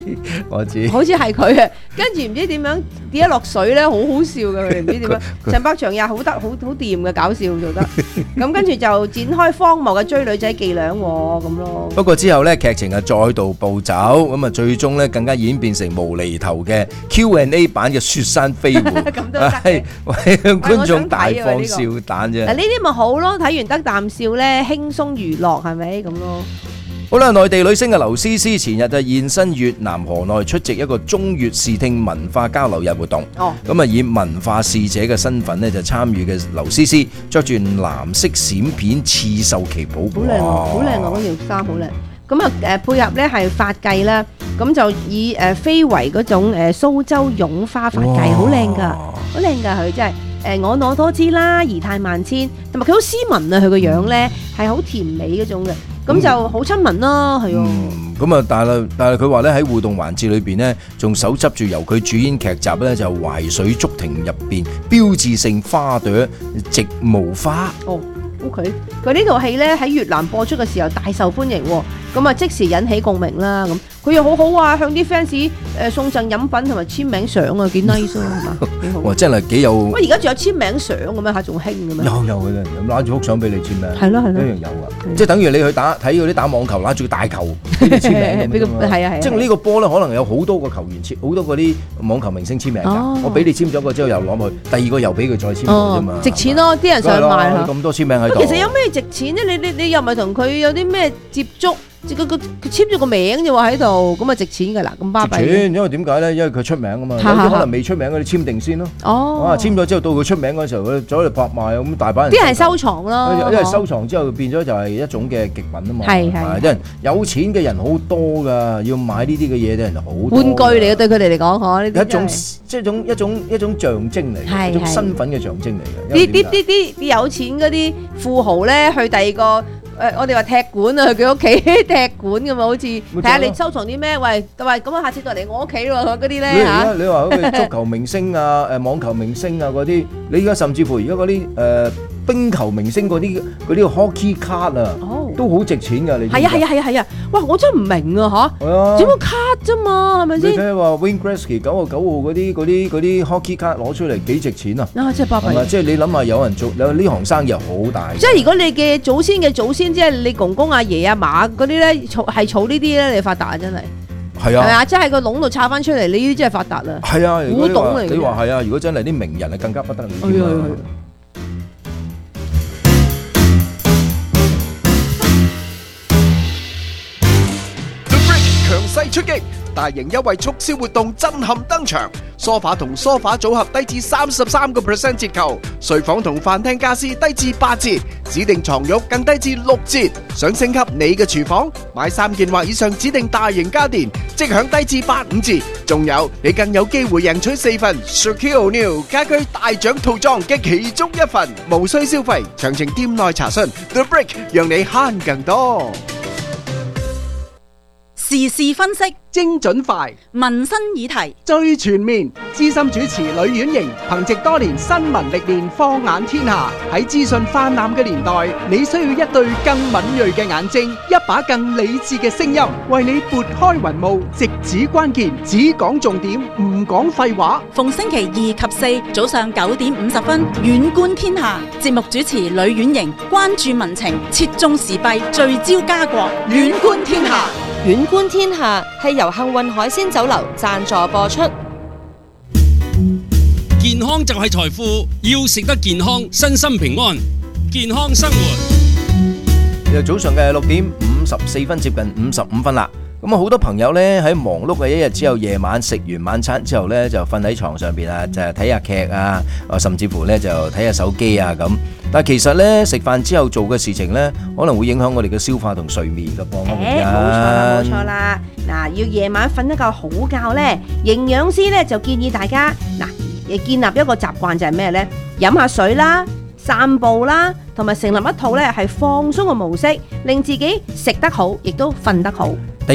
我知， 好似係佢啊，跟住唔知點樣跌咗落水咧，好好笑嘅，佢哋唔知點樣。陳百祥又好掂嘅，搞笑做得。咁跟住就展開荒謬嘅追女仔伎倆咁咯。 不過之後咧，劇情係再度暴走，咁啊最終咧更加演變成無厘頭嘅 Q&A 版嘅雪山飛狐， 咁都得嘅， 為向觀眾大放笑彈啫。 嗱呢啲咪好咯，睇完得啖笑咧，輕鬆娛樂係咪咁咯？ 好啦，內地女星嘅劉詩詩前日就現身越南河內出席一個中越視聽文化交流日活動。咁啊以文化使者嘅身份咧就參與嘅劉詩詩，着住藍色閃片刺繡旗袍， 好靚啊！好靚啊！嗰條衫好靚。咁啊配合咧係髮髻啦，咁就以非遺嗰種蘇州絨花髮髻，好靚噶，好靚噶佢真係婀娜多姿啦，儀態萬千，同埋佢好斯文啊！佢個樣咧係好甜美嗰種嘅。咁就好親民啦，係喎。 咁啊，但係佢話咧喺互動環節裏邊呢，仲手執住由佢主演劇集咧就《淮水竹亭》入邊標誌性花朵直毛花。 OK， 佢呢套戲咧喺越南播出嘅時候大受歡迎，咁啊即時引起共鳴啦。咁佢又好好啊，向啲 fans 送贈飲品同埋簽名相啊，幾 nice 啊，係嘛？幾好。 哇，真係幾有。 喂，而家仲有簽名相嘅咩？嚇，仲興嘅咩？ 有嘅，咁攞住幅相俾你簽名。 係咯， 一樣有啊。即係等於你去睇嗰啲打網球，攞住個大球俾你簽名咁。係啊。即係呢個波咧，可能有好多個球員簽，好多嗰啲網球明星簽名㗎。我俾你簽咗個之後，又攞去第二個又俾佢再簽過啫嘛。值錢咯，啲人想買嚇。咁多簽名喺度。其實有咩值錢啫？你又唔係同佢有啲咩接觸？佢簽咗個名就話喺度，咁啊值錢㗎啦，咁巴閉。值錢，因為點解咧？因為佢出名啊嘛，有啲可能未出名嗰啲簽定先咯。簽咗之後到佢出名嗰時候，佢走嚟拍賣咁大把人。啲人收藏咯，因為收藏之後變咗就係一種嘅極品啊嘛。係，啲人有錢嘅人好多㗎，要買呢啲嘅嘢啲人就好多。玩具嚟嘅對佢哋嚟講，嗬，呢啲一種即係一種象徵嚟，一種身份嘅象徵嚟嘅。啲有錢嗰啲富豪咧，去第二個。我哋話踢館啊，去佢屋企踢館咁嘛，好似睇下你收藏啲咩？喂，咁啊，下次再嚟我屋企喎，嗰啲咧嚇。你話嗰個足球明星啊、網球明星啊嗰啲，你而家甚至乎而家嗰啲冰球明星嗰啲 hockey card 啊，都好值錢㗎，你知唔知？係啊！哇，我真係唔明啊嚇。係啊。只不過卡啫嘛，係咪先？你睇下話 Wayne Gretzky 9號嗰啲 hockey card 攞出嚟幾值錢啊！真係巴閉。即係你諗下，有人做呢行生意好大。即係如果你嘅祖先嘅祖先，即係你公公阿爺阿嫲嗰啲咧，係儲呢啲咧，你發達啊！真係。係啊。係啊，即係個籠度插翻出嚟，你呢啲真係發達啦。係啊，古董嚟。你話係啊？如果真係啲名人啊，更加不得了。 強勢出擊，大型優惠促銷活動震撼登場，梳化同梳化組合低至33% 折扣，睡房同飯廳家私低至8折，指定床褥更低至6折。想升級你嘅廚房，買3件或以上指定大型家電，即享低至85折。仲有，你更有機會贏取4份 Shaquille O'Neal 家居大獎套裝嘅其中一份，無需消費。詳情店內查詢。The Brick 讓你慳更多。 時事分析， 精準快， 民生議題最全面。資深主持呂婉瑩憑藉多年新聞歷練，放眼天下。喺資訊泛濫嘅年代，你需要一對更敏銳嘅眼睛，一把更理智嘅聲音，為你撥開雲霧，直指關鍵，只講重點，唔講廢話。 逢星期2及4早上9點50分，遠觀天下。節目主持呂婉瑩，關注民情，切中時弊，聚焦家國，遠觀天下。 遠觀天下係由幸運海鮮酒樓贊助播出。 健康就係財富，要食得健康，身心平安，健康生活。 早上嘅6點54分，接近55分啦。咁啊，好多朋友咧喺忙碌嘅一日之後，夜晚食完晚餐之後咧，就瞓喺床上邊啊，就睇下劇啊，甚至乎咧就睇下手機啊咁。但係其實咧，食飯之後做嘅事情咧，可能會影響我哋嘅消化同睡眠嘅噃。 冇錯啦。嗱，要夜晚瞓一覺好覺咧，營養師咧就建議大家建立一個習慣，就係咩咧？飲下水啦，散步啦，同埋成立一套咧係放鬆嘅模式，令自己食得好，亦都瞓得好。 第一，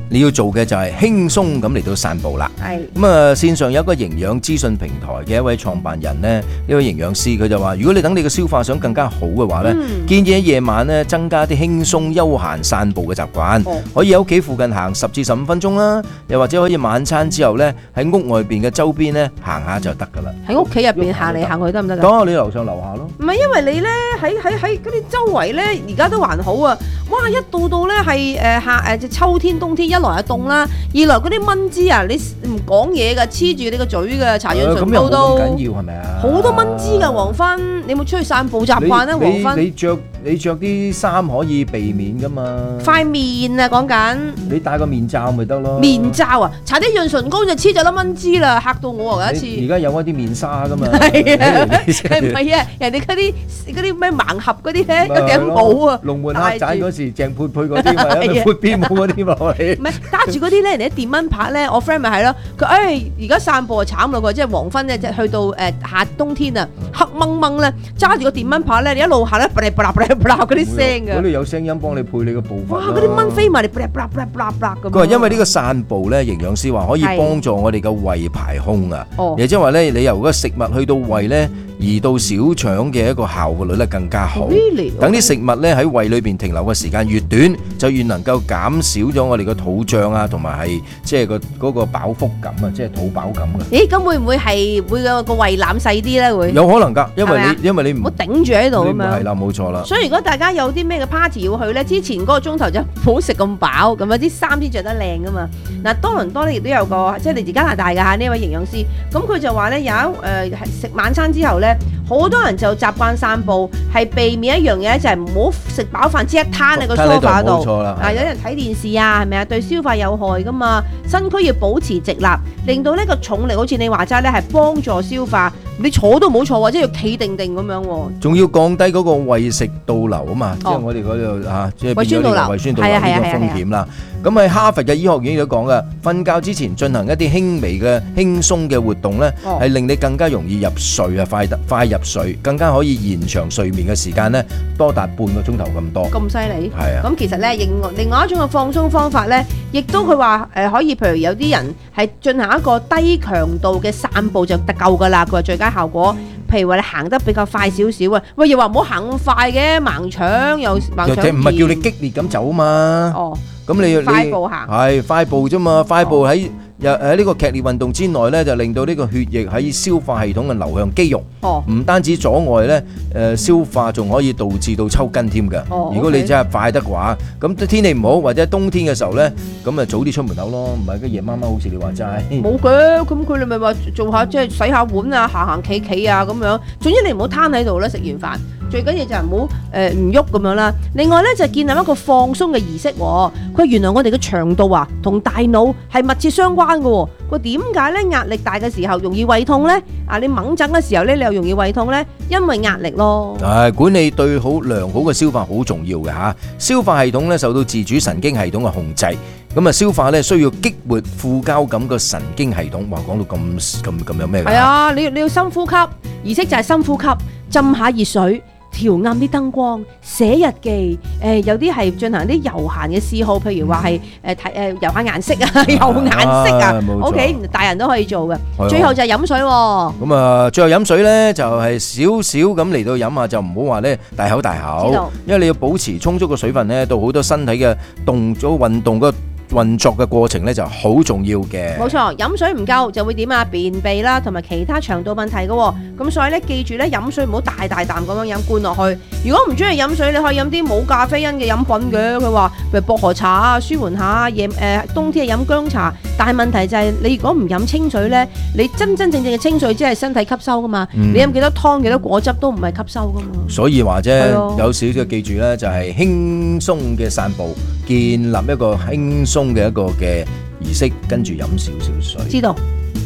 你要做嘅就係輕鬆咁嚟到散步啦。 係咁啊，線上有一個營養資訊平台嘅一位創辦人呢，呢位營養師佢就話：如果你等你嘅消化想更加好嘅話呢，建議喺夜晚呢增加啲輕鬆休閒散步嘅習慣，可以喺屋企附近行10至15分鐘啦，又或者可以晚餐之後呢喺屋外邊嘅周邊呢行下就得㗎啦。 喺屋企入邊行嚟行去得唔得㗎？ 當你樓上樓下咯。 唔係因為你咧喺嗰啲周圍咧，而家都還好啊！哇，一到咧係秋天冬天，一來係凍啦，二來嗰啲蚊滋啊，你唔講嘢㗎，黐住你個嘴㗎，搽潤唇膏都。 咁緊要係咪啊？ 好多蚊滋㗎，黃昏，你有冇出去散步習慣咧？黃昏你着啲衫可以避免㗎嘛？ 塊面啊，講緊。 你戴個面罩咪得咯。 面罩啊，搽啲潤唇膏就黐咗粒蚊滋啦，嚇到我啊！有一次。 而家有嗰啲面紗㗎嘛？ 係啊，唔係啊，人哋嗰啲咩盲盒嗰啲咧，有頂帽啊。 龍門黑仔嗰時，鄭佩佩嗰啲咪有闊邊帽嗰啲嘛？ 唔係揸住嗰啲咧，人哋啲電蚊拍咧，我 friend 咪係咯。佢而家散步就慘咯，即係黃昏咧，即係去到夏冬天啊，黑掹掹咧，揸住個電蚊拍咧，你一路行咧，嗰啲聲㗎。 嗰度有聲音幫你配你個步伐。 哇！嗰啲蚊飛埋嚟，咁。 佢話因為呢個散步咧，營養師話可以幫助我哋嘅胃排空啊。亦即係話咧，你由嗰個食物去到胃咧，移到小腸嘅一個效率咧更加好。等啲食物咧喺胃裏邊停留嘅時間越短，就越能夠減少咗我哋個肚脹啊，同埋係即係嗰個飽腹感啊，即係肚飽感嘅。 咦？咁會唔會係會個胃腩細啲咧？會有可能㗎，因為你唔好頂住喺度咁樣。 係啦，冇錯啦。 所以如果大家有啲咩嘅 party 要去咧，之前嗰個鐘頭就唔好食咁飽，咁有啲衫先着得靚㗎嘛。嗱，多倫多咧亦都有個即係嚟自加拿大嘅嚇呢位營養師，咁佢就話咧食晚餐之後咧，好多人就習慣散步，係避免一樣嘢就係唔好食飽飯即一攤喺個梳化度。有人睇電視啊，係咪啊？對消化有害噶嘛。身軀要保持直立，令到呢個重力好似你話齋咧係幫助消化。你坐都唔好坐喎，即係要企定定咁樣喎。仲要降低嗰個胃食倒流啊嘛，即係我哋嗰度嚇，即係變咗呢個胃酸倒流呢個風險啦。咁喺哈佛嘅醫學院都講嘅，瞓覺之前進行一啲輕微嘅輕鬆嘅活動咧，係令你更加容易入睡啊，快入睡，更加可以延長睡眠嘅時間咧，多達半個鐘頭咁多。 咁犀利？ 係啊。 咁其實咧，另外一種嘅放鬆方法咧，亦都佢話可以，譬如有啲人係進行一個低強度嘅散步就得夠㗎啦。佢話最佳效果，譬如話你行得比較快少少啊，喂，又話唔好行咁快嘅，盲腸又盲腸炎。 唔係叫你激烈咁走嘛。 哦。 咁你快步行係快步啫嘛，快步喺呢個劇烈運動之內咧，就令到呢個血液喺消化系統嘅流向肌肉，唔單止阻礙咧消化，仲可以導致到抽筋添㗎。如果你真係快得嘅話，咁天氣唔好或者冬天嘅時候咧，咁啊早啲出門口咯，唔係夜媽媽好似你話齋。 冇嘅，咁佢哋咪話做下即係洗下碗啊，行企企啊咁樣。總之你唔好攤喺度啦，食完飯。最緊要就係唔好唔喐咁樣啦。另外咧就建立一個放鬆嘅儀式。佢原來我哋嘅腸道啊同大腦係密切相關嘅。佢點解咧壓力大嘅時候容易胃痛咧？你猛整嘅時候咧你又容易胃痛咧？因為壓力咯。 管理對良好嘅消化好重要嘅嚇。消化系統咧受到自主神經系統嘅控制。咁啊消化咧需要激活副交感嘅神經系統。話講到咁有咩？ 係啊，你要深呼吸。儀式就係深呼吸，浸下熱水。調暗啲燈光，寫日記，有啲係進行啲悠閒嘅嗜好，譬如話係游下顏色啊，游顏色啊，OK，大人都可以做嘅。最後就係飲水喎。咁啊，最後飲水咧就係少少咁嚟到飲下，就唔好話咧大口大口，因為你要保持充足嘅水分咧，到好多身體嘅動咗運動個運作嘅過程咧就好重要嘅。 冇錯，飲水唔夠就會點啊？便秘啦，同埋其他腸道問題嘅。咁所以咧，記住咧，飲水唔好大啖咁樣飲灌落去。如果唔中意飲水，你可以飲啲冇咖啡因嘅飲品嘅。佢話譬如薄荷茶啊，舒緩下。冬天係飲薑茶，但係問題就係你如果唔飲清水咧，你真正嘅清水只係身體吸收噶嘛。你飲幾多湯幾多果汁都唔係吸收噶嘛。 所以話啫，有少少記住咧，就係輕鬆嘅散步，建立一個輕鬆嘅一個嘅儀式，跟住飲少少水。 知道。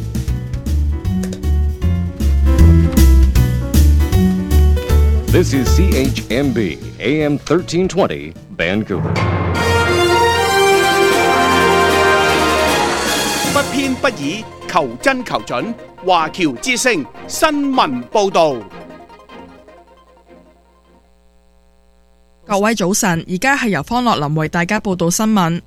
This is CHMB AM 1320 Vancouver。 不偏不倚，求真求準。華僑之聲新聞報導。 各位早晨，而家係由方樂林為大家報道新聞。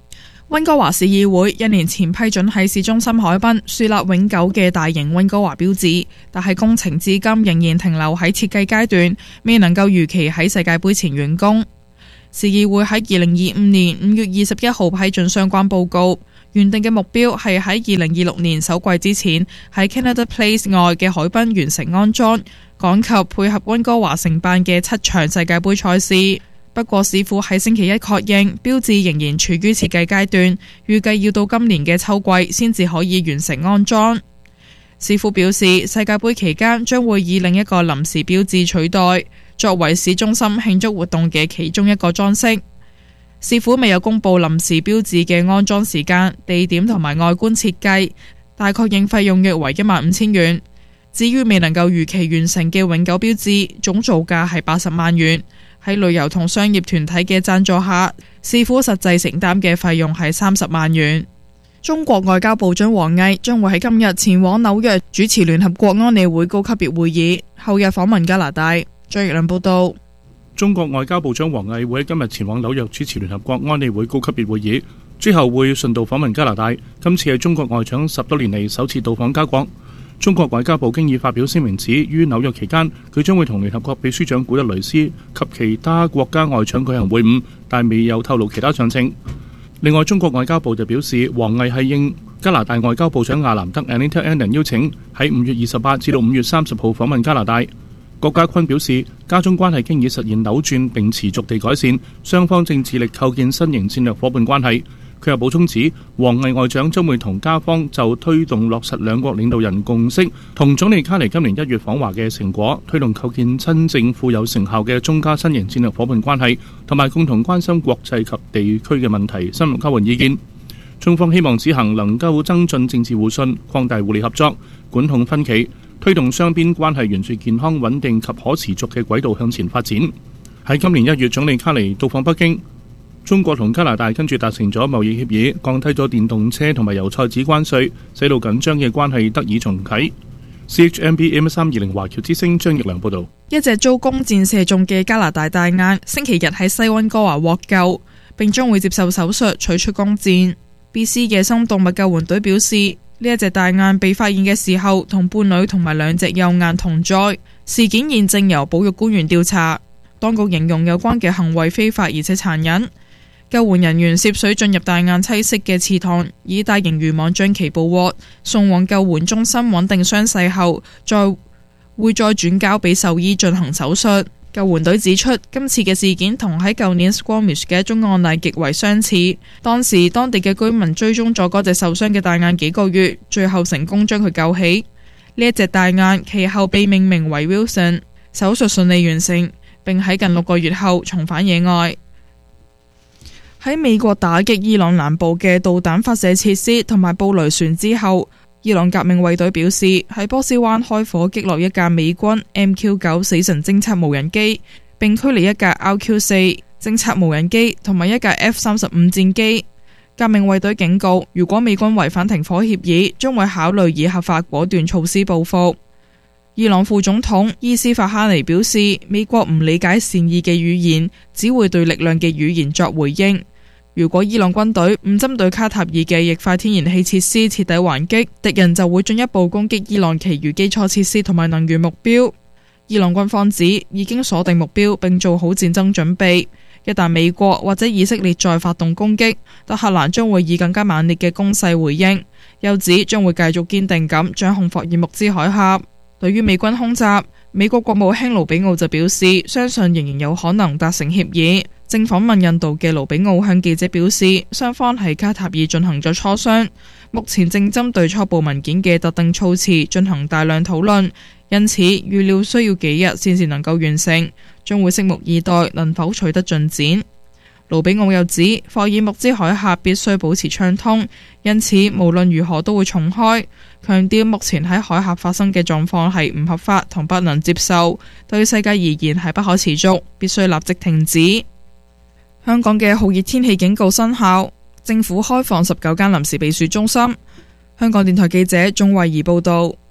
溫哥華市議會1年前批准喺市中心海濱樹立永久嘅大型溫哥華標誌，但係工程至今仍然停留喺設計階段，未能夠如期喺世界盃前完工。市議會喺2025年5月21號批准相關報告，原定嘅目標係喺2026年首季之前喺 Canada Place 外嘅海濱完成安裝，趕及配合溫哥華承辦嘅7場世界盃賽事。不過市府喺星期一確認，標誌仍然處於設計階段，預計要到今年嘅秋季先至可以完成安裝。市府表示，世界盃期間將會以另一個臨時標誌取代，作為市中心慶祝活動嘅其中一個裝飾。市府未有公布臨時標誌嘅安裝時間、地點同埋外觀設計，但確認費用約為15,000元。至於未能夠如期完成嘅永久標誌，總造價係80萬元。喺旅遊同商業團體嘅贊助下，市府實際承擔嘅費用係30萬元。中國外交部長王毅將會喺今日前往紐約主持聯合國安理會高級別會議，後日訪問加拿大。張奕亮報道。 中國外交部長王毅會喺今日前往紐約主持聯合國安理會高級別會議，之後會順道訪問加拿大。今次係中國外長10多年嚟首次到訪加國。中國外交部經已發表聲明指，於紐約期間，佢將會同聯合國秘書長古特雷斯及其他國家外長舉行會晤，但未有透露其他詳情。另外，中國外交部就表示，王毅係應加拿大外交部長亞南德 Anita Anand 邀請，喺5月28至到5月30號訪問加拿大。郭家坤表示，加中關係經已實現扭轉並持續地改善，雙方正致力構建新型戰略夥伴關係。佢又補充指，王毅外長將會同加方就推動落實兩國領導人共識，同總理卡尼今年1月訪華嘅成果，推動構建真正富有成效嘅中加新型戰略夥伴關係，同埋共同關心國際及地區嘅問題，深入交換意見。中方希望此行能夠增進政治互信，擴大互利合作，管控分歧，推動雙邊關係沿住健康穩定及可持續嘅軌道向前發展。喺今年1月，總理卡尼到訪北京。中國同加拿大跟住達成咗貿易協議，降低咗電動車同埋油菜籽關稅，使到緊張嘅關係得以重啟。CHMB M320 華僑之聲張奕良報道。 一隻遭弓箭射中嘅加拿大大雁，星期日喺西溫哥華獲救，並將會接受手術取出弓箭。BC 野生動物救援隊表示，呢一隻大雁被發現嘅時候，同伴侶同埋2隻幼雁同在。事件現正由保育官員調查。當局形容有關嘅行為非法而且殘忍。救援人員涉水進入大雁棲息嘅池塘，以大型漁網將其捕獲，送往救援中心穩定傷勢後，會再轉交俾獸醫進行手術。救援隊指出，今次嘅事件同喺舊年 Squamish 嘅一宗案例極為相似。當時當地嘅居民追蹤咗嗰隻受傷嘅大雁幾個月，最後成功將佢救起。呢一隻大雁其後被命名為 Wilson， 手術順利完成，並喺近6個月後重返野外。喺美國打擊伊朗南部嘅導彈發射設施同埋布雷船之後，伊朗革命衛隊表示喺波斯灣開火擊落一架美軍 MQ9 死神偵察無人機，並驅離一架 RQ4 偵察無人機同埋一架 F-35 戰機。革命衛隊警告，如果美軍違反停火協議，將會考慮以合法果斷措施報復。伊朗副總統伊斯法哈尼表示，美國唔理解善意嘅語言，只會對力量嘅語言作回應。如果伊朗軍隊唔針對卡塔爾嘅液化天然氣設施徹底還擊，敵人就會進一步攻擊伊朗其餘基礎設施同埋能源目標。伊朗軍方指已經鎖定目標並做好戰爭準備，一旦美國或者以色列再發動攻擊，德黑蘭將會以更加猛烈嘅攻勢回應。又指將會繼續堅定咁掌控霍爾木茲海峽。對於美軍空襲，美國國務卿盧比奧就表示，相信仍然有可能達成協議。正訪問印度嘅盧比奧向記者表示，雙方喺卡塔爾進行咗磋商，目前正針對初步文件嘅特定措辭進行大量討論，因此預料需要幾日先至能夠完成，將會拭目以待能否取得進展。盧比奧又指，霍爾木茲海峽必須保持暢通，因此無論如何都會重開，強調目前喺海峽發生嘅狀況係唔合法同不能接受，對世界而言係不可持續，必須立即停止。香港嘅酷熱天氣警告生效，政府開放19間臨時避暑中心。香港電台記者鍾慧儀報道。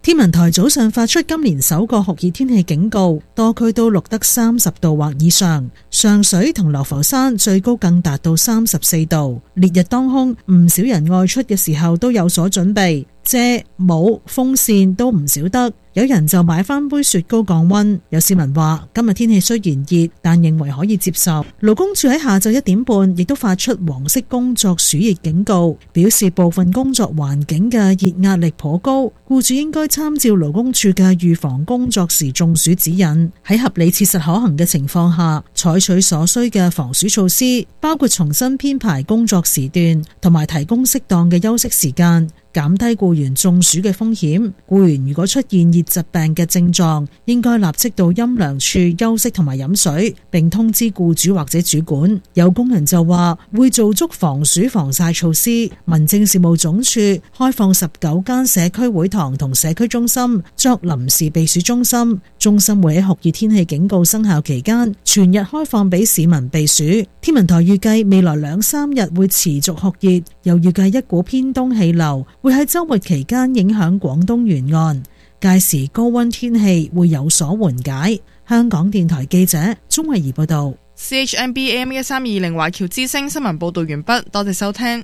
天文台早上發出今年首個酷熱天氣警告，多區都錄得30度或以上，上水同流浮山最高更達到34度。烈日當空，唔少人外出嘅時候都有所準備，遮、帽、風扇都唔少得。有人就買返杯雪糕降溫。有市民話今日天氣雖然熱，但認為可以接受。勞工處喺下晝1點半亦都發出黃色工作暑熱警告，表示部分工作環境嘅熱壓力頗高，僱主應該參照勞工處嘅預防工作時中暑指引，喺合理切實可行嘅情況下，採取所需嘅防暑措施，包括重新編排工作時段，同埋提供適當嘅休息時間，減低僱員中暑嘅風險。僱員如果出現熱疾病嘅症狀，應該立即到陰涼處休息同埋飲水，並通知僱主或者主管。有工人就話會做足防暑防曬措施。民政事務總署開放19間社區會堂同社區中心作臨時避暑中心，中心會喺酷熱天氣警告生效期間全日開放俾市民避暑。天文台預計未來2-3日會持續酷熱，又預計一股偏東氣流會喺週末期間影響廣東沿岸，屆時高溫天氣會有所緩解。香港電台記者鍾慧儀報道。 CHMB AM1320 華僑之聲新聞報道完畢，多謝收聽。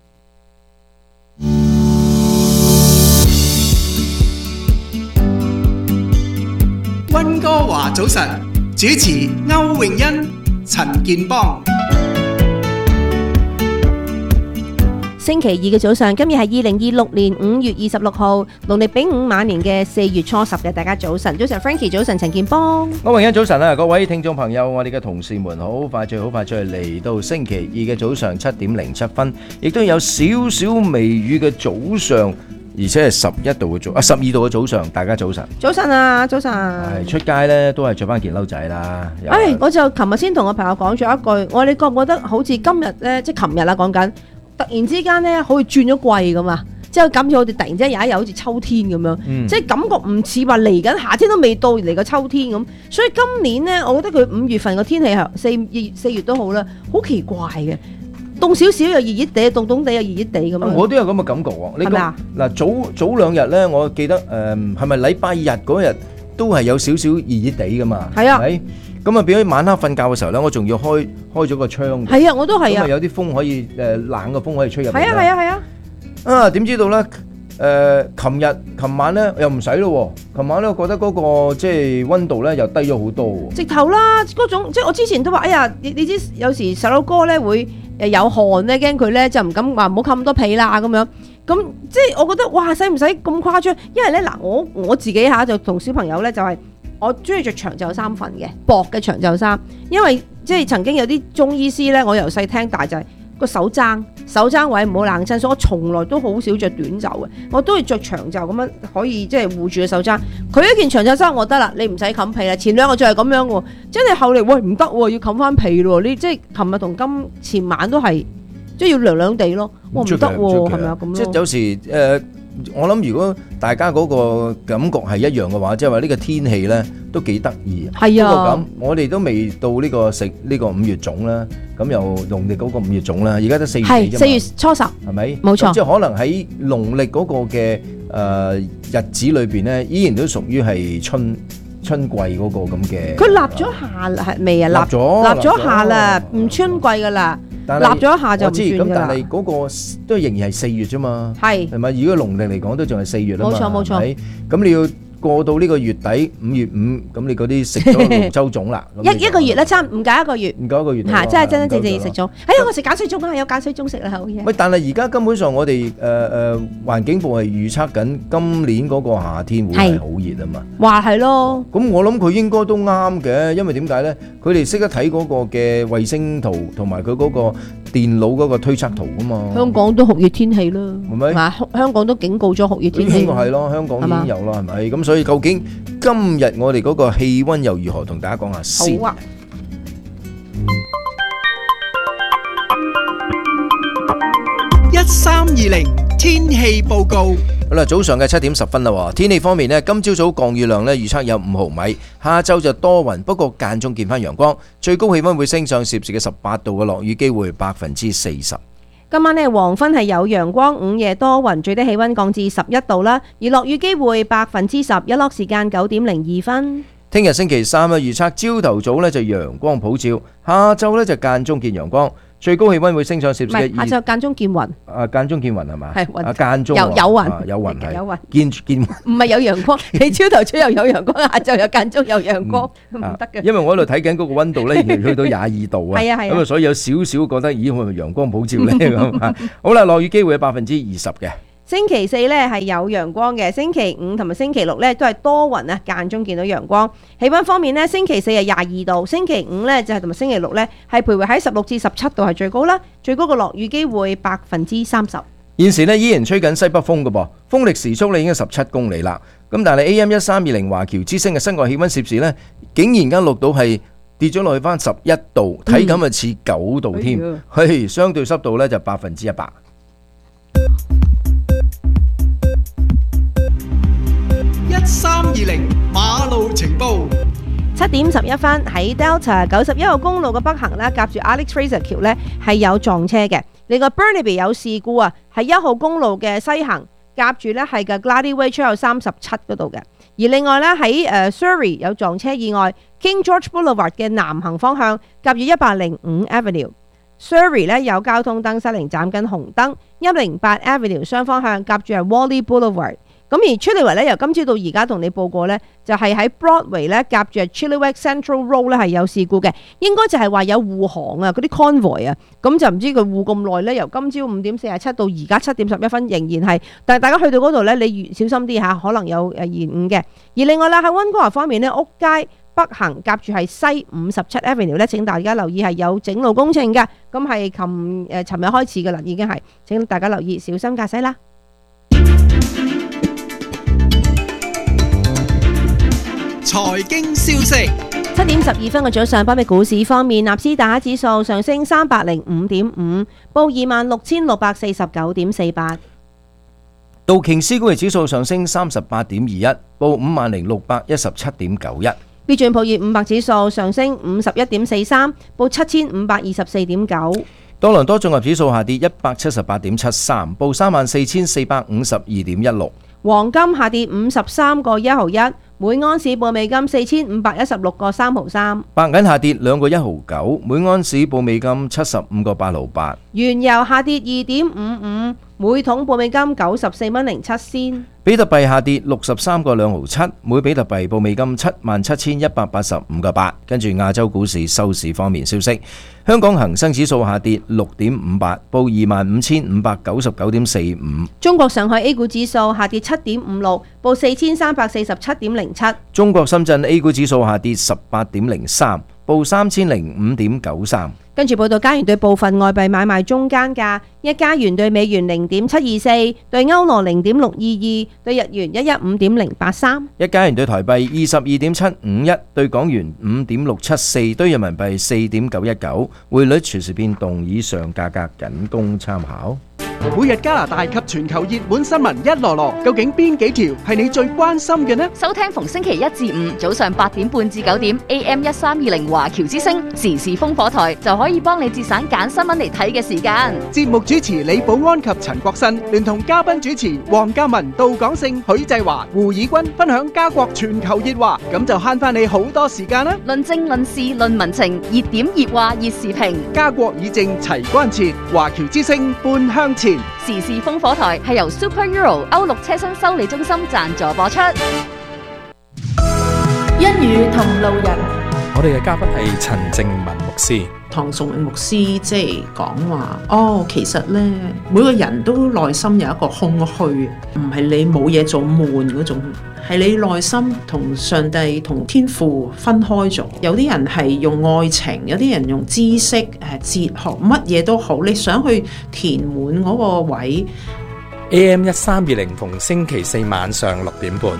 溫哥華早晨，主持歐詠欣、陳健邦。 星期二嘅早上，今日係2026年5月26號，農曆丙午晚年嘅4月初10嘅，大家早晨，早晨 Frankie， 早晨陳健邦， 歐詠欣早晨啊，各位聽眾朋友，我哋嘅同事們好快脆嚟到星期二嘅早上7點07分，亦都有少少微雨嘅早上，而且係12度嘅早上，大家早晨。早晨啊，早晨。係出街咧，都係着翻件褸仔啦。 我就琴日先同我朋友講咗一句，你覺唔覺得好似今日咧，即係琴日啦講緊。突然之間咧，好似轉咗季咁啊！即係感覺我哋突然之間有一日好似秋天咁樣，即係感覺唔似話嚟緊夏天都未到嚟個秋天咁。所以今年咧，我覺得佢5月份個天氣係4月都好啦，好奇怪嘅，凍少少又熱熱地，凍凍地又熱熱地咁樣。我都有咁嘅感覺喎。 係咪啊？ 嗱，早2日咧，我記得係咪禮拜日嗰日都係有少少熱熱地噶嘛？係啊。咁啊，變咗晚黑瞓覺嘅時候咧，我仲要開咗個窗。係啊，我都係啊。咁啊，有啲風可以冷嘅風可以吹入嚟。係啊，係啊。點知道咧？琴晚咧又唔使咯喎。琴晚咧，我覺得嗰個即係溫度咧又低咗好多喎。直頭啦，嗰種即係我之前都話，哎呀，你知有時細佬哥咧會有汗咧，驚佢咧就唔敢話唔好冚咁多被啦咁樣。咁即係我覺得哇，使唔使咁誇張？因為咧嗱，我自己就同小朋友咧就係。我中意着長袖衫瞓嘅，薄嘅長袖衫，因為即係曾經有啲中醫師咧，我由細聽大就係個手踭位唔好冷親，所以我從來都好少着短袖嘅，我都係着長袖咁樣可以即係護住個手踭。佢一件長袖衫我得啦，你唔使冚被啦。前2個就係咁樣喎，真係後嚟喂唔得喎，要冚翻被咯。你即係琴日同前晚都係即係要涼涼地咯，我唔得喎，係咪啊咁咯？即係有時我諗如果大家嗰個感覺係一樣嘅話，即係話呢個天氣咧都幾得意。係啊，不過咁我哋都未到呢個食呢個5月粽啦，咁又農曆嗰個5月粽啦，而家得4月啫嘛。係4月初10，係咪？冇錯。即係可能喺農曆嗰個嘅日子裏邊咧，依然都屬於係春季嗰個咁嘅。佢立咗夏係未啊？立咗夏啦，唔春季噶啦。立咗一下就唔算㗎啦。咁但係嗰個都仍然係4月啫嘛。係咪？如果農曆嚟講都仲係4月啊嘛。冇錯。咁你要過到呢個月底5月5，咁你嗰啲食咗龍舟粽啦。一個月咧，差唔夠一個月。唔夠一個月。嚇！真係真正食粽。哎呀，我食鹼水粽啊，有鹼水粽食啦，好嘢。喂，但係而家根本上我哋環境部係預測緊今年嗰個夏天會係好熱啊嘛。話係咯。咁我諗佢應該都啱嘅，因為點解咧？佢哋識得睇嗰個嘅衛星圖同埋佢嗰個電腦嗰個推測圖噶嘛。香港都酷熱天氣啦，係咪？香港都警告咗酷熱天氣。應該係咯，香港已經有啦，係咪？咁所以究竟今日我哋嗰個氣溫又如何？同大家講下先。好啊。 1320天氣報告。 好啦，早上嘅7點10分啦。天氣方面呢，今朝早降雨量呢預測有5毫米，下晝就多雲，不過間中見翻陽光，最高氣溫會升上攝氏嘅18度嘅落雨機會40%。 今晚呢，黃昏係有陽光，午夜多雲，最低氣溫降至11度啦。而落雨機會10%，日落時間9:02。 聽日星期三咧，預測朝頭早咧就陽光普照，下晝咧就間中見陽光，最高氣溫會升上攝氏嘅下晝間中見雲。 間中見雲係嘛？ 係雲。 間中有雲。 有雲係。 有雲。 見雲。 唔係有陽光，你朝頭早又有陽光，下晝又間中有陽光，唔得嘅。 因為我喺度睇緊嗰個溫度咧，去到22度啊。 係啊係啊。 咁啊，所以有少少覺得，咦，會唔會陽光普照咧？咁啊，好啦，落雨機會有20%嘅。 星期四咧係有陽光嘅，星期五同埋星期六咧都係多雲啊，間中見到陽光。氣溫方面咧，星期四係22度，星期五咧就係同埋星期六咧係徘徊喺16至17度係最高啦，最高嘅落雨機會30%。 現時咧依然吹緊西北風嘅噃，風力時速咧已經17公里啦。咁但係 AM1320華僑之聲嘅室外氣溫攝氏咧，竟然間錄到係跌咗落去翻11度，體感啊似9度添。嘿，相對濕度咧就100%。 1320馬路情報 7:11喺 Delta 91號公路嘅北行啦，夾住 Alex Fraser 橋呢係有撞車嘅。另外 Burnaby 有事故啊，喺1號公路嘅西行夾住呢係嘅 Gladys Way 出口37嗰度嘅。而另外呢喺Surrey 有撞車意外 ，King George Boulevard 嘅南行方向夾住105 Avenue。Surrey 呢有交通燈失靈，斬緊紅燈。108 Avenue 雙方向夾住係 Wally Boulevard。咁而 Chilliwack 咧，由今朝到而家同你報過咧，就係喺 Broadway 咧夾住 Chilliwack Central Road 咧係有事故嘅，應該就係話有護航啊，嗰啲 convoy 啊，咁就唔知佢護咁耐咧，由今朝5:47到而家7:11仍然係，但係大家去到嗰度咧，你小心啲嚇，可能有延誤嘅。而另外啦，喺溫哥華方面咧，屋街北行夾住係西57 Avenue 咧，請大家留意係有整路工程嘅，咁係尋日開始嘅啦，已經係請大家留意，小心駕駛啦。 財經消息 7:12嘅早上，北美股市方面，納斯達克指數上升305.5，報26,649.48。 道瓊斯工業指數上升38.21，報50,617.91。 標準普爾500指數上升51.43，報7,524.9。 多倫多綜合指數下跌178.73，報34,452.16。 黃金下跌53.1毫1，每盎司報美金4,516.3毫3。 白銀下跌2.1毫9，每盎司報美金75.8毫8。 原油下跌2.55，每桶報美金94.07仙。 比特幣下跌63.2毫7，每比特幣報美金77,185.8。跟住亞洲股市收市方面消息，香港恒生指數下跌6.58，報25,599.45。 中國上海 A 股指數下跌7.56，報4,347.07。 中國深圳 A 股指數下跌18.03，報3,005.93。 跟住報道加元對部分外幣買賣中間價：一加元對美元0.724，對歐羅0.622，對日元115.083。 一加元對台幣22.751，對港元5.674，對人民幣4.919。匯率隨時變動，以上價格僅供參考。 每日加拿大及全球熱門新聞一籮籮，究竟邊幾條係你最關心嘅呢？ 收聽逢星期1至5早上8點半至9點 AM1320華僑之聲時事烽火台，就可以幫你節省揀新聞嚟睇嘅時間。 節目主持李寶安及陳國新，聯同嘉賓主持黃嘉文、杜廣勝、許濟華、胡以軍分享加國全球熱話，咁就慳翻你好多時間啦！ 論政論事論民情，熱點熱話熱時評， 加國議政齊關切，華僑之聲半向前。 時事烽火台係由 Super Euro 歐陸車身修理中心贊助播出。 一語同路人， 我哋嘅嘉賓係陳正文牧師。 唐崇榮牧師即係講話，其實呢，每個人都內心有一個空虛，唔係你冇嘢做悶嗰種，係你內心同上帝同天父分開咗。有啲人係用愛情，有啲人用知識、哲學，乜嘢都好，你想去填滿嗰個位。 AM1320逢星期4晚上6點半。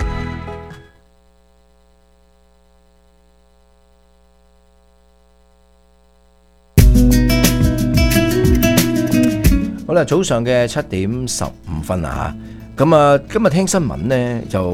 好啦，早上嘅7:15啊，咁啊，今日聽新聞呢，就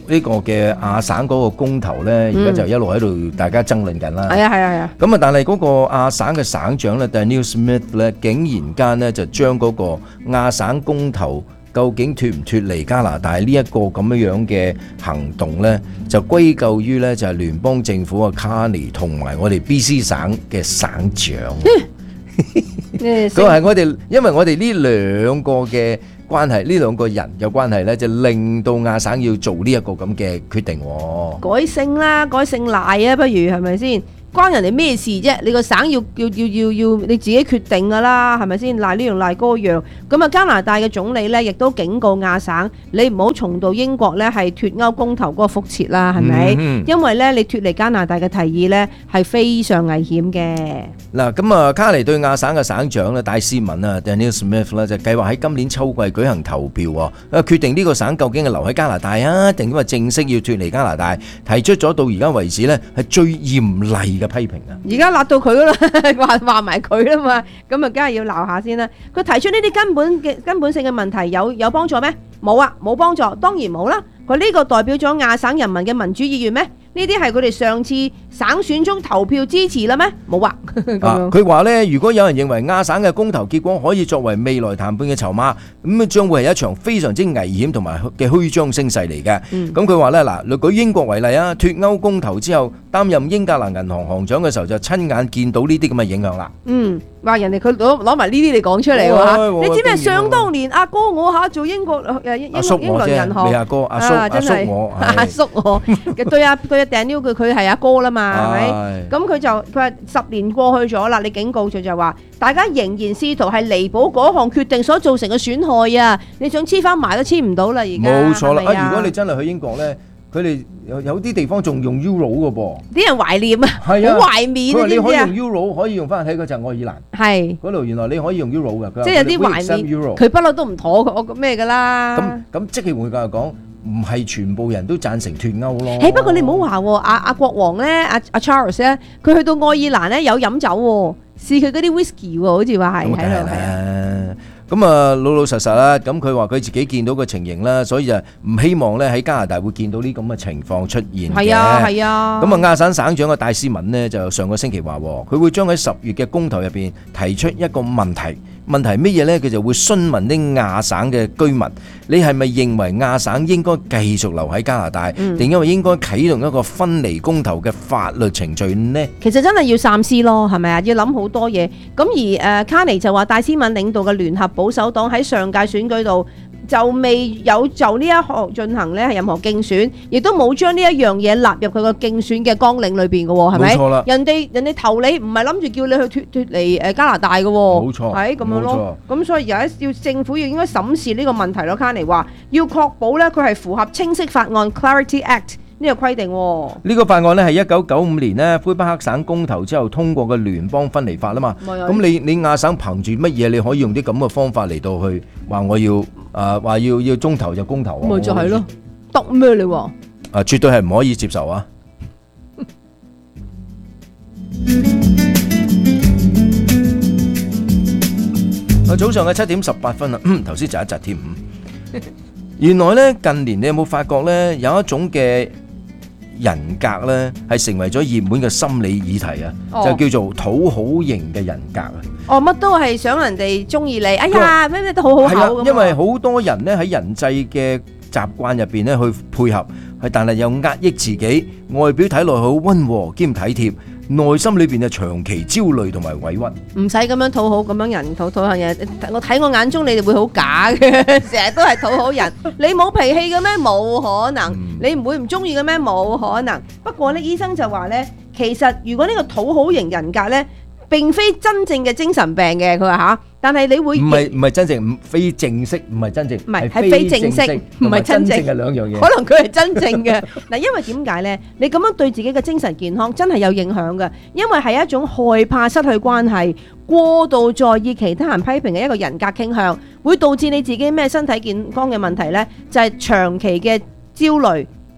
呢個嘅亞省嗰個公投咧，而家就一路喺度大家爭論緊啦。 係啊。 咁啊，但係嗰個亞省嘅省長咧 Daniel Smith 咧，竟然間咧就將嗰個亞省公投究竟脫唔脫離加拿大呢一個咁樣嘅行動咧，就歸咎於咧就係聯邦政府嘅 Carney 同埋我哋 BC 省嘅省長。佢係我哋，因為我哋呢兩個嘅關係，呢兩個人嘅關係咧，就令到亞省要做呢一個咁嘅決定。 改姓啦，改姓賴啊，不如係咪先？關人哋咩事啫？你個省要你自己決定噶啦，係咪先？賴呢樣賴嗰樣。咁啊，加拿大嘅總理咧，亦都警告亞省，你唔好重蹈英國咧係脫歐公投嗰個覆轍啦，係咪？因為咧你脫離加拿大嘅提議咧係非常危險嘅。 嗱，咁啊，卡尼對亞省嘅省長咧戴斯文啊 Daniel Smith 咧就計劃喺今年秋季舉行投票喎，決定呢個省究竟係留喺加拿大啊，定因為正式要脫離加拿大，提出咗到而家為止咧係最嚴厲嘅批評啊！ 而家辣到佢啦，話埋佢啦嘛，咁啊，梗係要鬧下先啦。佢提出呢啲根本性嘅問題有幫助咩？冇啊，冇幫助，當然冇啦。佢呢個代表咗亞省人民嘅民主意願咩？呢啲係佢哋上次省選中投票支持啦咩？冇啊！ 佢話咧，如果有人認為亞省嘅公投結果可以作為未來談判嘅籌碼，咁啊將會係一場非常之危險同埋嘅虛張聲勢嚟嘅。咁佢話咧，嗱，舉英國為例啊，脫歐公投之後，擔任英格蘭銀行行長嘅時候就親眼見到呢啲咁嘅影響啦。 話人哋佢攞埋呢啲嚟講出嚟喎，你知咩？想當年阿哥我做英國英倫銀行， 你阿哥阿叔阿叔我對阿 Daniel 佢係阿哥啦嘛，係咪？咁佢話10年過去咗啦，你警告佢就話大家仍然試圖係彌補嗰項決定所造成嘅損害啊！你想黐翻埋都黐唔到啦，而家冇錯啦。如果你真係去英國咧，佢哋有啲地方仲用 Euro 嘅噃， 啲人懷念啊，好懷緬啊！ 你可以用 Euro， 可以用翻喺嗰陣愛爾蘭，係嗰度原來你可以用 Euro 嘅， 即係有啲懷念。佢不嬲都唔妥我咩㗎啦。 咁即係換句話講，唔係全部人都贊成脫歐咯。 不過你唔好話喎，阿國王咧，阿 Charles 咧，佢去到愛爾蘭咧有飲酒喎，試佢嗰啲 whisky 喎，好似話係喺度。 咁啊，老老實實啦，咁佢話佢自己見到嘅情形啦，所以就唔希望咧喺加拿大會見到呢咁嘅情況出現嘅。係啊。 咁啊，亞省省長嘅戴斯文呢，就上個星期話，佢會將喺10月嘅公投入邊提出一個問題。問題乜嘢呢？佢就會詢問啲亞省嘅居民，你係咪認為亞省應該繼續留喺加拿大，定因為應該啟動一個分離公投嘅法律程序呢？ 其實真係要三思咯，係咪啊？要諗好多嘢。咁而卡尼就話戴斯文領導嘅聯合保守黨喺上屆選舉度就未有就呢一項進行咧係任何競選，亦都冇將呢一樣嘢納入佢個競選嘅綱領裏邊嘅喎，係咪？冇錯啦。人哋投你唔係諗住叫你去脫離加拿大嘅喎，冇錯，係咁樣咯。咁所以而家要政府要應該審視呢個問題咯。卡尼話要確保咧佢係符合清晰法案 Clarity Act 呢個規定。 呢個法案咧係1995年咧魁北克省公投之後通過嘅聯邦分離法啊嘛。咁你亞省憑住乜嘢你可以用啲咁嘅方法嚟到去話我要？話要中投就公投啊！ 咪就係咯，得咩你話？ 絕對係唔可以接受啊！早上嘅7點18分啦，頭先就一窒添。原來咧近年你有冇發覺咧有一種嘅人格咧係成為咗熱門嘅心理議題啊，就叫做討好型嘅人格啊！ 乜都係想人哋中意你，哎呀咩都好好口咁。 因為好多人咧喺人際嘅習慣入邊咧去配合，但係又壓抑自己，外表睇落去好溫和兼體貼，內心裏邊就長期焦慮同埋委屈。 唔使咁樣討好，咁樣人討好人，我睇我眼中你哋會好假嘅，成日都係討好人。你冇脾氣嘅咩？冇可能。你唔會唔中意嘅咩？冇可能。不過咧，醫生就話咧，其實如果呢個討好型人格咧，並非真正嘅精神病嘅，佢話嚇，但係你會唔係真正，非正式，唔係真正，唔係非正式，唔係真正嘅兩樣嘢。可能佢係真正嘅嗱，因為點解咧？你咁樣對自己嘅精神健康真係有影響嘅，因為係一種害怕失去關係、過度在意其他人批評嘅一個人格傾向，會導致你自己咩身體健康嘅問題咧？就係長期嘅焦慮、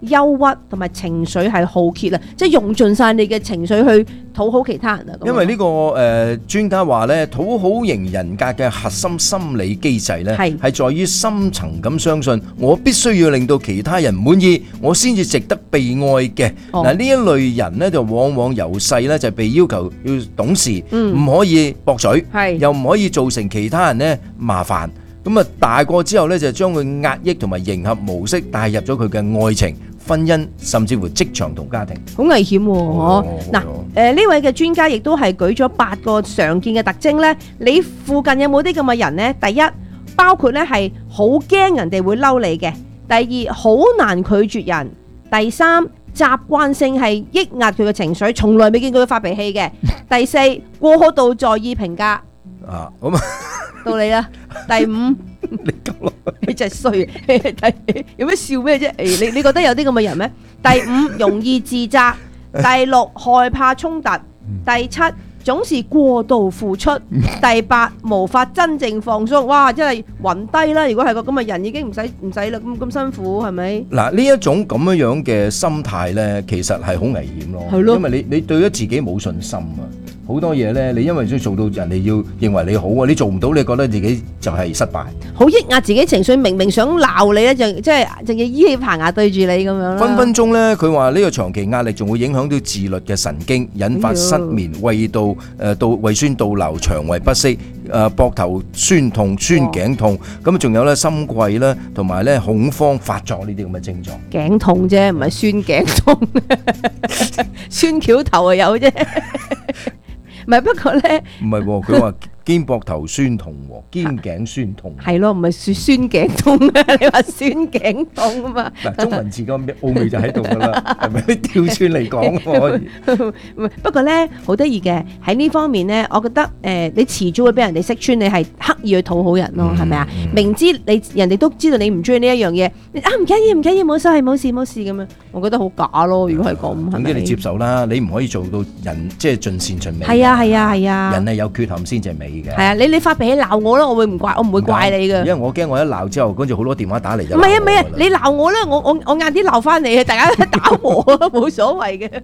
憂鬱同埋情緒係耗竭啊，即係用盡晒你嘅情緒去討好其他人啊。 因為呢個專家話咧，討好型人格嘅核心心理機制咧，係在於深層咁相信我必須要令到其他人滿意，我先至值得被愛嘅。嗱，呢一類人咧就往往由細咧就被要求要懂事，唔可以駁嘴，又唔可以造成其他人咧麻煩。咁啊，大個之後咧就將佢壓抑同埋迎合模式帶入咗佢嘅愛情、婚姻，甚至乎職場同家庭， 好危險喎！嗱，呢位嘅專家亦都係舉咗8個常見嘅特徵咧。你附近有冇啲咁嘅人呢？第一，包括咧係好驚人哋會嬲你嘅；第二，好難拒絕人；第三，習慣性係抑壓佢嘅情緒，從來未見過佢發脾氣嘅；第四，過度在意評價。 啊，咁到你啦。第5，你真係衰，有咩笑咩啫？你覺得有啲咁嘅人咩？第5，容易自責；第6，害怕衝突；第7，總是過度付出；第8，無法真正放鬆。哇，真係暈低啦！如果係個咁嘅人，已經唔使啦，咁辛苦係咪？ 嗱，呢一種咁樣嘅心態咧，其實係好危險咯。係咯，因為你對咗自己冇信心啊。好多嘢咧，你因為要做到人哋要認為你好啊，你做唔到，你覺得自己就係失敗。 好抑壓自己情緒，明明想鬧你咧，就即係淨係依起棚牙對住你咁樣啦。 分分鐘咧，佢話呢個長期壓力仲會影響到自律嘅神經，引發失眠、胃酸倒流、腸胃不適、膊頭酸痛、酸頸痛，咁仲有咧心悸啦，同埋咧恐慌發作呢啲咁嘅症狀。 頸痛啫，唔係酸頸痛，酸橋頭啊有啫。唔係，不過咧， 唔係喎，佢話肩膊頭酸痛，肩頸酸痛， 係咯，唔係酸頸痛啊！你話酸頸痛啊嘛？ 嗱，中文字個奧秘就喺度噶啦，係咪？調轉嚟講可以。 不過咧，好得意嘅喺呢方面咧，我覺得你遲早會俾人哋識穿，你係刻意去討好人咯，係咪啊？明知人哋都知道你唔中意呢一樣嘢，唔緊要，冇所謂，冇事咁樣，我覺得好假咯。如果係咁， 總之你接受啦，你唔可以做到人即係盡善盡美。 係啊，人係有缺陷先至係美嘅。 係啊，你發脾氣鬧我啦，我唔會怪你嘅。 因為我驚我一鬧之後，跟住好多電話打嚟就。 唔係啊，你鬧我啦，我晏啲鬧翻你啊，大家打和冇所謂嘅。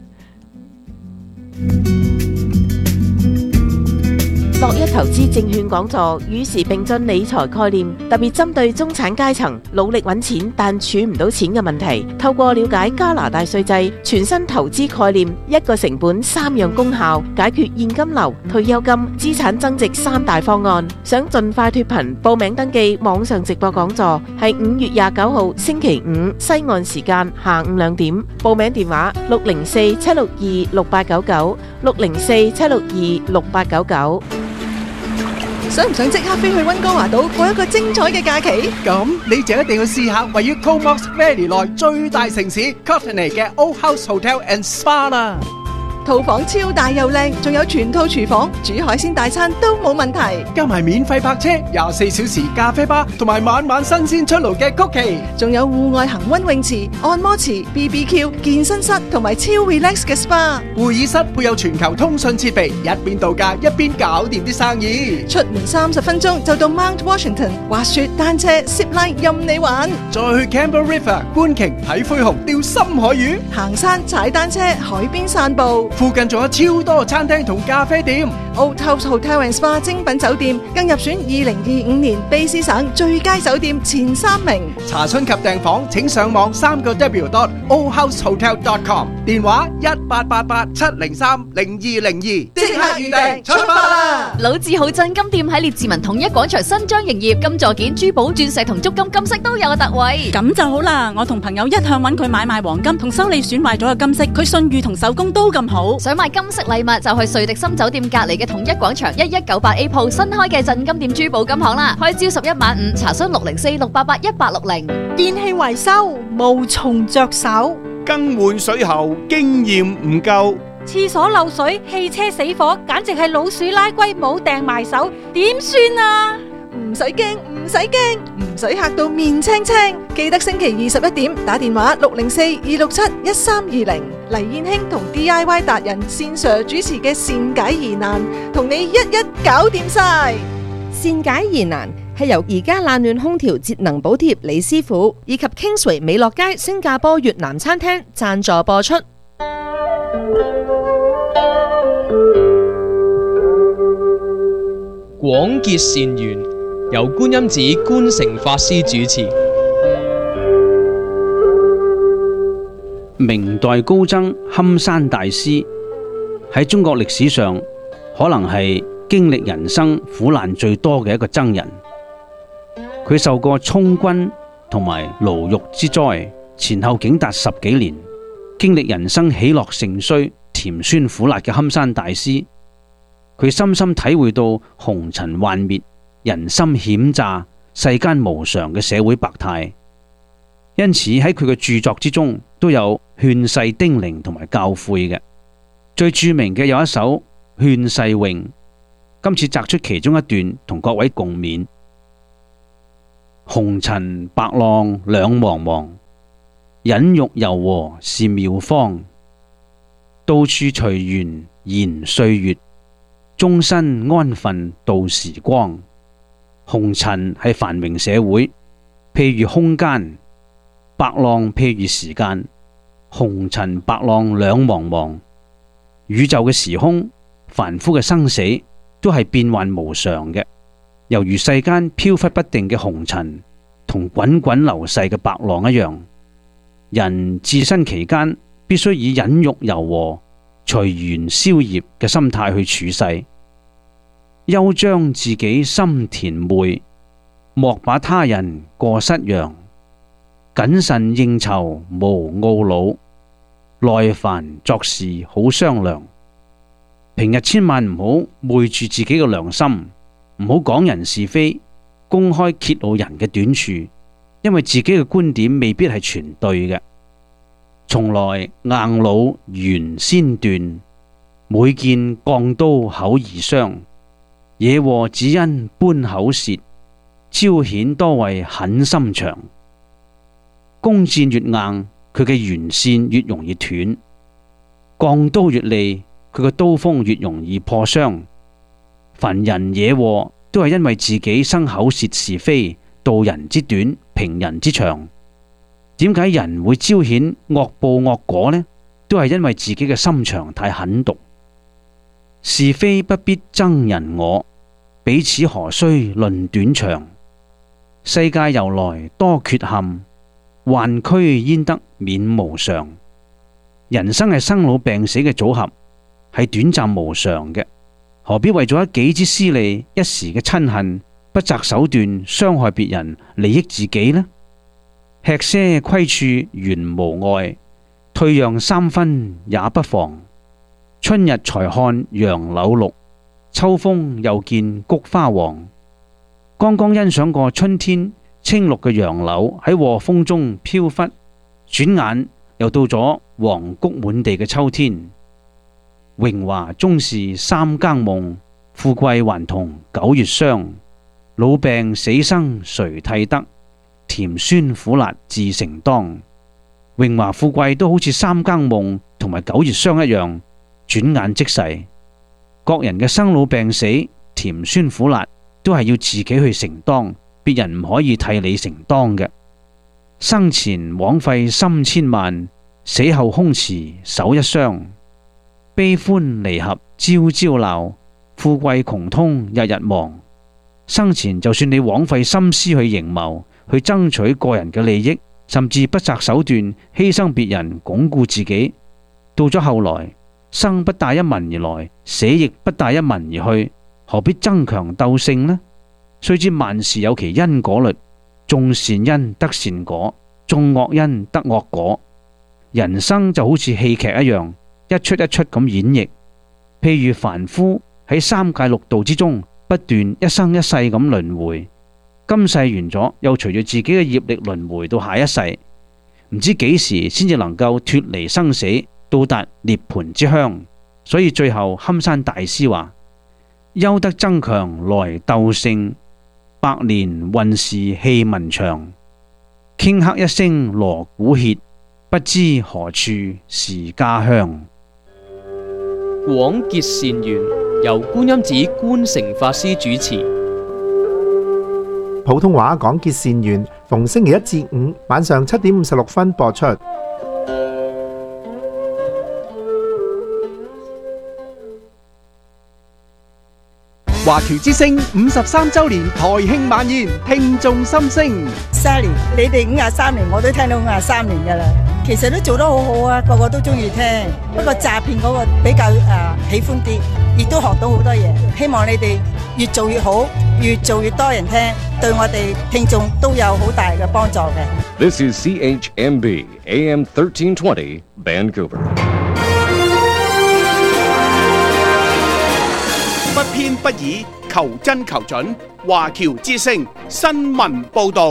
樂一投資證券講座與時並進理財概念，特別針對中產階層努力揾錢但儲唔到錢嘅問題，透過了解加拿大稅制、全新投資概念、一個成本3樣功效，解決現金流、退休金、資產增值3大方案。想盡快脫貧，報名登記網上直播講座，係5月29號星期5西岸時間下午2點。報名電話604-762-6899 604-762-6899。 想唔想即刻飛去溫哥華島過一個精彩嘅假期？ 咁你就一定要試下位於 Comox Valley 內最大城市 Courtenay 嘅 Old House Hotel and Spa 啦。 套房超大又靚，仲有全套廚房，煮海鮮大餐都冇問題。 加埋免費泊車、24小時咖啡吧，同埋晚晚新鮮出爐嘅曲奇， 仲有戶外恒溫泳池、按摩池、BBQ、健身室同埋超 relax 嘅 SPA。 會議室配有全球通訊設備，一邊度假一邊搞掂啲生意。 出門30分鐘就到 Mount Washington， 滑雪、單車、zip line 任你玩。 再去 Campbell River 觀鯨、睇灰熊、釣深海魚， 行山、踩單車、海邊散步。 附近仲有超多餐廳同咖啡店。 Old House Hotel and Spa 精品酒店更入選2025年卑詩省最佳酒店前3名。 查詢及訂房請上網3w.oldhousehotel.com， 電話1888-703-0202，即刻預訂出發啦！ 老字號振金店喺列治文統一廣場新張營業，金座件、珠寶、鑽石同足金金飾都有特惠。 咁就好啦，我同朋友一向揾佢買賣黃金同修理損壞咗嘅金飾，佢信譽同手工都咁好。 想買金飾禮物就去瑞迪森酒店隔離嘅統一廣場1198A 鋪新開嘅振金店珠寶金行啦，開朝11晚5，查詢604-688-1860。 電器維修無從着手， 更換水喉經驗唔夠， 廁所漏水、汽車死火，簡直係老鼠拉龜冇掟埋手，點算啊？ 唔使驚，唔使驚，唔使嚇到面青青。記得星期21點打電話604-267-1320，黎燕卿同 DIY 達人線上主持嘅善解疑難，同你一一搞掂晒。 善解疑難係由而家冷暖空調節能補貼李師傅以及 Kingsway 美樂街新加坡越南餐廳贊助播出。 廣結善緣，由觀音寺觀誠法師主持。 明代高僧堪山大師喺中國歷史上可能係經歷人生苦難最多嘅一個僧人。佢受過充軍同埋牢獄之災，前後竟達10幾年，經歷人生喜樂盛衰、甜酸苦辣嘅堪山大師，佢深深體會到紅塵幻滅、人心險詐、世間無常嘅社會百態。因此喺佢嘅著作之中都有勸世叮嚀同埋教誨嘅。最著名嘅有一首勸世詠，今次摘出其中一段同各位共勉。紅塵白浪兩茫茫，忍辱柔和是妙方。到處隨緣延歲月，終身安分度時光。紅塵係繁榮社會，譬如空間；白浪譬如時間。紅塵白浪兩茫茫，宇宙嘅時空、凡夫嘅生死都係變幻無常嘅，猶如世間飄忽不定嘅紅塵同滾滾流逝嘅白浪一樣。人置身其間，必須以忍辱柔和、隨緣消業嘅心態去處世，休將自己心甜昧，莫把他人過失揚。謹慎應酬無懊惱，耐煩作事好商量。平日千萬唔好昧住自己嘅良心，唔好講人是非，公開揭露人嘅短處，因為自己嘅觀點未必係全對嘅。從來硬弩原先斷，每見鋼刀口易傷。惹禍只因搬口舌，招顯多為狠心腸。弓箭越硬，佢嘅弦線越容易斷；鋼刀越利，佢嘅刀鋒越容易破傷。凡人惹禍，都係因為自己生口舌是非，道人之短，評人之長。點解人會招顯惡報惡果呢？都係因為自己嘅心腸太狠毒。是非不必爭人我，彼此何須論短長。世界由來多缺陷，患區焉得免無常。人生係生老病死嘅組合，係短暫無常嘅，何必為咗一己之私利、一時嘅親恨，不擇手段傷害別人，利益自己呢？吃些虧處原無礙，退讓3分也不妨。春日才看楊柳綠，秋風又見菊花黃。剛剛欣賞過春天青綠嘅楊柳喺和風中飄忽，轉眼又到咗黃菊滿地嘅秋天。榮華終是3更夢，富貴還同9月霜。老病死生誰替得？甜酸苦辣自承當。榮華富貴都好似3更夢同埋9月霜一樣，轉眼即逝。各人嘅生老病死、甜酸苦辣都係要自己去承當，別人唔可以替你承當嘅。生前枉費心千萬，死後空持手一雙。悲歡離合朝朝鬧，富貴窮通日日忙。生前就算你枉費心思去營謀，去爭取個人嘅利益，甚至不擇手段犧牲別人鞏固自己，到咗後來，生不帶一文而來，死亦不帶一文而去，何必爭強鬥勝呢？須知萬事有其因果律，種善因得善果，種惡因得惡果。人生就好似戲劇一樣，一出一出咁演繹。譬如凡夫喺3界6道之中，不斷一生一世咁輪迴，今世完咗，又隨住自己嘅業力輪迴到下一世，唔知幾時先至能夠脫離生死，到達涅槃之鄉。所以最後堪山大師話：休得爭強來鬥勝，百年運事氣文長。頃刻一聲鑼鼓歇，不知何處是家鄉。 廣結善緣，由觀音寺觀誠法師主持。 普通話講結善緣，逢星期一至五晚上7:56播出。 華僑之聲53週年台慶晚宴，聽眾心聲。 Sally，你哋53年，我都聽到53年噶啦。其實都做得好好啊，個個都中意聽。不過詐騙嗰個比較喜歡啲，亦都學到好多嘢。希望你哋越做越好，越做越多人聽，對我哋聽眾都有好大嘅幫助嘅。 This is CHMB AM 1320 Vancouver。 不偏不倚，求真求準。華僑之聲新聞報導。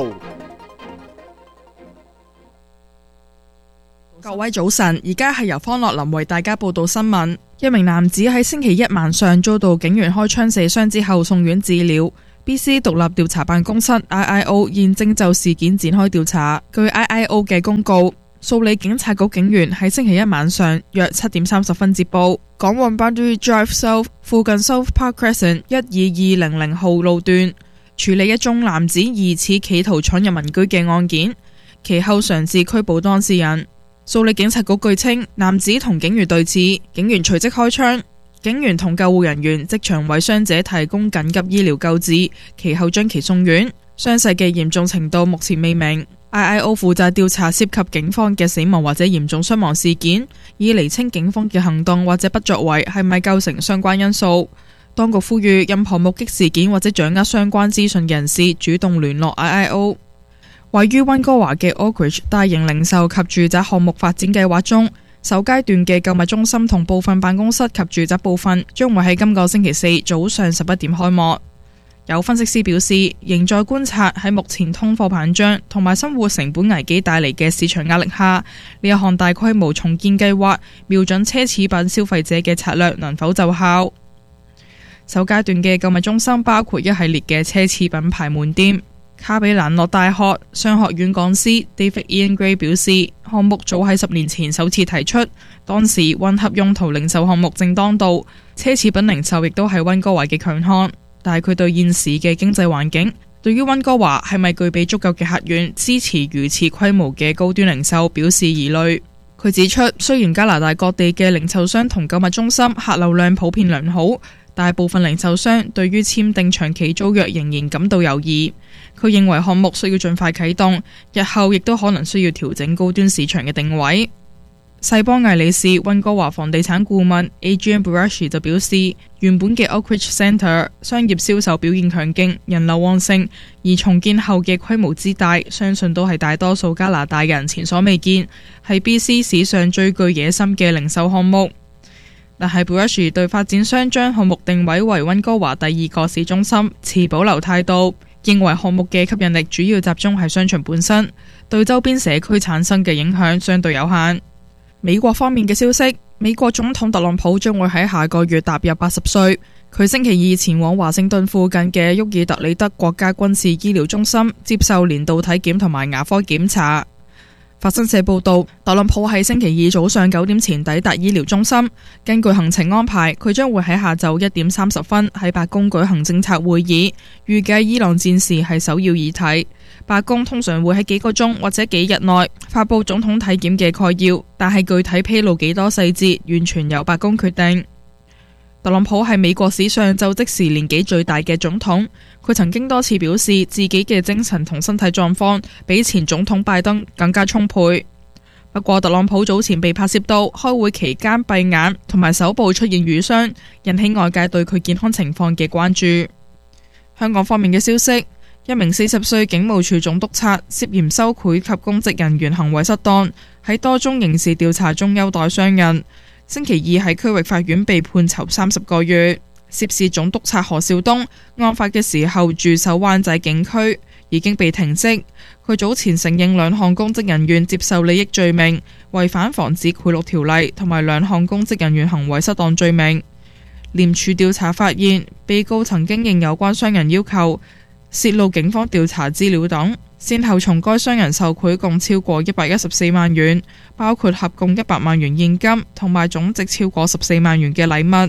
各位早晨，而家係由方樂林為大家報道新聞。一名男子喺星期一晚上遭到警員開槍射傷之後送院治療。BC 獨立調查辦公室 IIO 現正就事件展開調查。據 IIO 嘅公告，素里警察局警員喺星期一晚上約7:30分接報，港旺 Boundary Drive South 附近 South Park Crescent 12200號路段處理一宗男子疑似企圖闖入民居嘅案件，其後嘗試拘捕當事人。素里警察局據稱，男子同警員對峙，警員隨即開槍，警員同救護人員即場為傷者提供緊急醫療救治，其後將其送院。傷勢嘅嚴重程度目前未明。IIO 負責調查涉及警方嘅死亡或者嚴重傷亡事件，以釐清警方嘅行動或者不作為係咪構成相關因素。當局呼籲任何目擊事件或者掌握相關資訊嘅人士主動聯絡 IIO。位於溫哥華嘅 Oakridge 大型零售及住宅項目發展計劃中，首階段嘅購物中心同部分辦公室及住宅部分將會喺今個星期四早上11點開幕。有分析師表示，仍在觀察喺目前通貨膨脹同埋生活成本危機帶嚟嘅市場壓力下，呢一項大規模重建計劃瞄準奢侈品消費者嘅策略能否奏效。首階段嘅購物中心包括一系列嘅奢侈品牌門店。卡比蘭諾大學商學院講師 David Ian Gray 表示，項目早喺10年前首次提出，當時混合用途零售項目正當道，奢侈品零售亦都係溫哥華嘅強項。但係佢對現時嘅經濟環境，對於溫哥華係咪具備足夠嘅客源支持如此規模嘅高端零售表示疑慮。佢指出，雖然加拿大各地嘅零售商同購物中心客流量普遍良好，但係部分零售商對於簽訂長期租約仍然感到猶豫。佢認為項目需要盡快啟動，日後亦都可能需要調整高端市場嘅定位。世邦魏理仕溫哥華房地產顧問 Adrian Burashi 就表示，原本嘅 Oakridge Centre 商業銷售表現強勁，人流旺盛，而重建後嘅規模之大，相信都係大多數加拿大人前所未見，係 BC 史上最具野心嘅零售項目。但係 Burashi 對發展商將項目定位為溫哥華第2個市中心持保留態度，認為項目嘅吸引力主要集中喺商場本身，對周邊社區產生嘅影響相對有限。美國方面嘅消息，美國總統特朗普將會喺下個月踏入80歲。佢星期二前往華盛頓附近嘅沃爾特里德國家軍事醫療中心接受年度體檢同埋牙科檢查。法新社報道，特朗普喺星期二早上9點前抵達醫療中心。根據行程安排，佢將會喺下晝1點30分喺白宮舉行政策會議，預計伊朗戰事係首要議題。白宮通常會喺幾個鐘或者幾日內發佈總統體檢嘅概要，但係具體披露幾多細節，完全由白宮決定。特朗普係美國史上就職時年紀最大嘅總統，佢曾經多次表示自己嘅精神同身體狀況比前總統拜登更加充沛。不過特朗普早前被拍攝到開會期間閉眼同埋手部出現瘀傷，引起外界對佢健康情況嘅關注。香港方面嘅消息，一名40歲警務處總督察涉嫌收賄及公職人員行為失當，喺多宗刑事調查中優待商人。星期二喺區域法院被判囚30個月。涉事總督察何兆東案發嘅時候駐守灣仔警區，已經被停職。佢早前承認2項公職人員接受利益罪名，違反防止賄賂條例同埋2項公職人員行為失當罪名。廉署調查發現，被告曾經應有關商人要求泄露警方調查資料等，先後從該商人受賄共超過114萬元，包括合共100萬元現金同埋總值超過14萬元嘅禮物。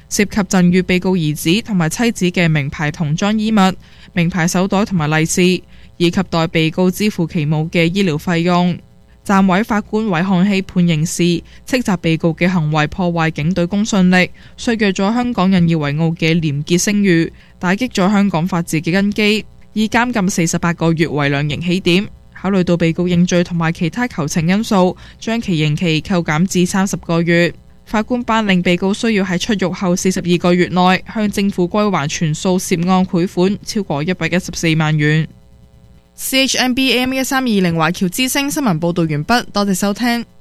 涉及贈與被告兒子同埋妻子嘅名牌童裝衣物、名牌手袋同埋利是，以及代被告支付其母嘅醫療費用。暫委法官韋漢熙判刑事，斥責被告嘅行為破壞警隊公信力，削弱咗香港引以為傲嘅廉潔聲譽，打擊咗香港法治嘅根基，以監禁48個月為量刑起點。考慮到被告認罪同埋其他求情因素，將其刑期扣減至30個月。法官頒令被告需要喺出獄後42個月內向政府歸還全數涉案賄款超過114萬元。CHMB AM 1320華僑之聲新聞報道完畢，多謝收聽。